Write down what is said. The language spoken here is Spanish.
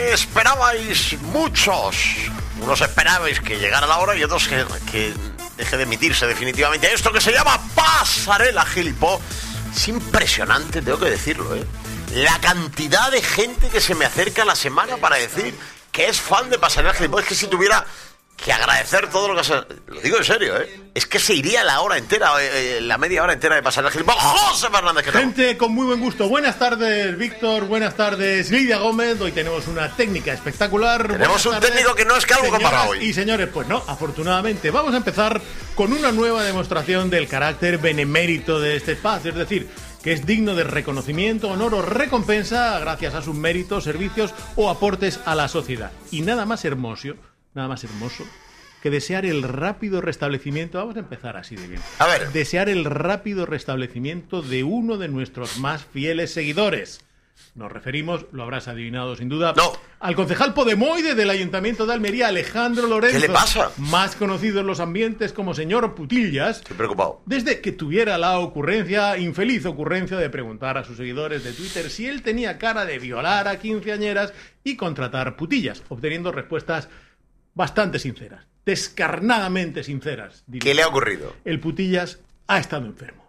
que esperabais muchos. Unos esperabais que llegara la hora y otros que deje de emitirse definitivamente. Esto que se llama Pasarela Gilipó. Es impresionante, tengo que decirlo, ¿eh? La cantidad de gente que se me acerca a la semana para decir que es fan de Pasarela Gilipó. Es que si tuviera que agradecer todo lo que se... Lo digo en serio, ¿eh? Es que se iría la hora entera, la media hora entera de Pasarela Gilipó. ¡José Fernández! ¿Qué tal? Gente con muy buen gusto. Buenas tardes, Víctor. Buenas tardes, Lidia Gómez. Hoy tenemos una técnica espectacular. Tenemos un técnico que no es calvo para hoy. Y señores, pues no, afortunadamente. Vamos a empezar con una nueva demostración del carácter benemérito de este espacio. Es decir, que es digno de reconocimiento, honor o recompensa gracias a sus méritos, servicios o aportes a la sociedad. Y nada más hermoso que desear el rápido restablecimiento. Vamos a empezar así de bien. A ver. Desear el rápido restablecimiento de uno de nuestros más fieles seguidores. Nos referimos, lo habrás adivinado sin duda, no, al concejal podemoide del Ayuntamiento de Almería, Alejandro Lorenzo. ¿Qué le pasa? Más conocido en los ambientes como señor Putillas. Estoy preocupado. Desde que tuviera la infeliz ocurrencia de preguntar a sus seguidores de Twitter si él tenía cara de violar a quinceañeras y contratar putillas, obteniendo respuestas bastante sinceras, descarnadamente sinceras. ¿Qué le ha ocurrido? El Putillas ha estado enfermo.